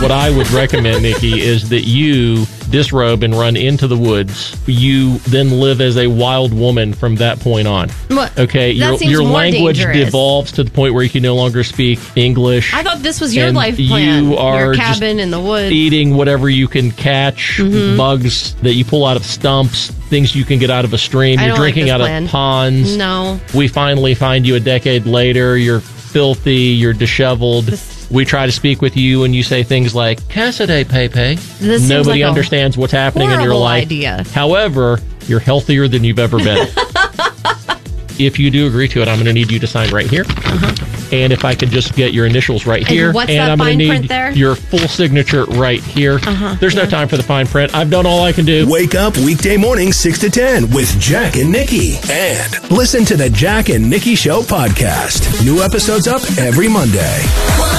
What I would recommend, Nikki, is that you disrobe and run into the woods. You then live as a wild woman from that point on. What? Okay, That seems your more language dangerous. devolves to the point where you can no longer speak English. I thought this was your and life plan. You are your just cabin in the woods. eating whatever you can catch, bugs that you pull out of stumps, things you can get out of a stream. I You're don't like drinking this out plan. of ponds. No. We finally find you a decade later. You're filthy. You're disheveled. We try to speak with you, and you say things like, Casa de Pepe. This seems Nobody like a understands what's happening in your horrible life. idea. However, you're healthier than you've ever been. If you do agree to it, I'm going to need you to sign right here. And if I could just get your initials right here. what's and that I'm gonna fine need print there? your full signature right here. There's no time for the fine print. I've done all I can do. Wake up weekday mornings 6 to 10 with Jack and Nikki. And listen to the Jack and Nikki Show podcast. New episodes up every Monday.